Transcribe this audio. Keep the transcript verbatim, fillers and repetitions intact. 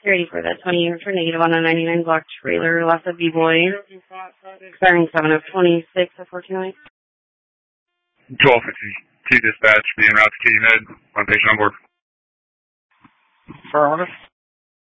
Ready for that twenty year for negative on a ninety-nine block trailer, lots of B-boy, expiring seven of twenty-six of fourteen oh eight. twelve fifty-two dispatch, being route to Katy Med, one patient on board. For honest.